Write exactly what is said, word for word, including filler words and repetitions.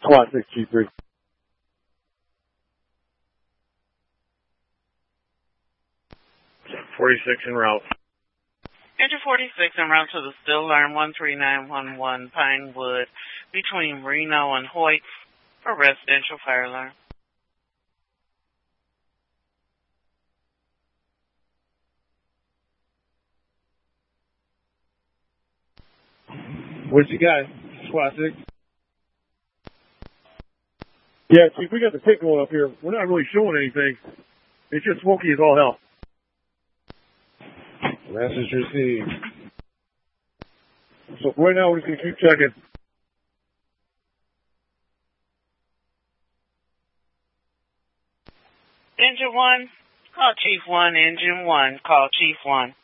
SWAT six G three. forty-six en route. Engine forty-six en route to the still alarm one three nine one one Pinewood between Reno and Hoyt for residential fire alarm. What you got, SWAT six? Yeah, Chief, we got the pit going up here. We're not really showing anything. It's just smoky as all hell. Message received. So right now we're just going to keep checking. Engine one, call Chief one. Engine one, call Chief one.